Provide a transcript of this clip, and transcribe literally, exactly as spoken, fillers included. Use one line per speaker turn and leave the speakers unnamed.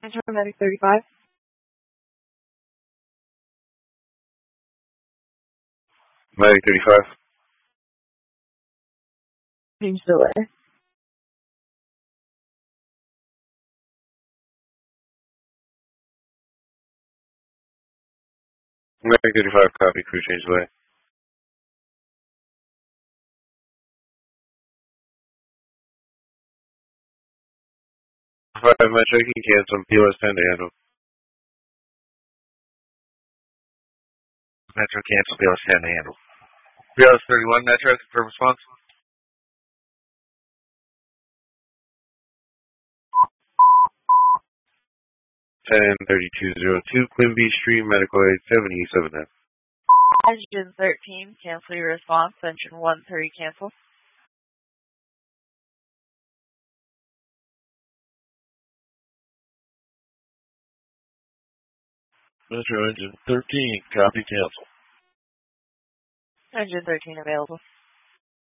Metro Medic thirty-five.
Medic thirty-five.
Change delay.
Medic thirty-five, copy, crew change delay. five Metro, you can cancel. P O S ten to handle.
Metro cancel, P O S ten to handle. P O S thirty-one, Metro, confirm response.
ten thirty-two oh two, Quimby Street, medical aid seven E seven F.
Engine thirteen, cancel your response. Engine one three, cancel.
Metro engine thirteen, copy, cancel.
Engine thirteen available.